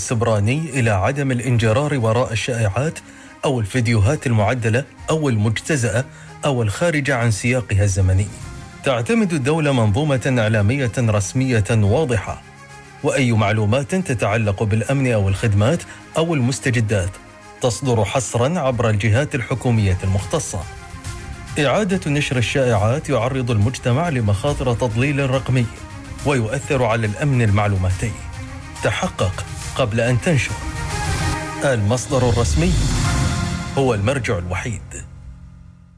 السبراني إلى عدم الانجرار وراء الشائعات أو الفيديوهات المعدلة أو المجتزأة أو الخارجة عن سياقها الزمني. تعتمد الدولة منظومة إعلامية رسمية واضحة، وأي معلومات تتعلق بالأمن أو الخدمات أو المستجدات تصدر حصراً عبر الجهات الحكومية المختصة. إعادة نشر الشائعات يعرض المجتمع لمخاطر تضليل رقمي ويؤثر على الأمن المعلوماتي. تحقق قبل أن تنشر. المصدر الرسمي هو المرجع الوحيد.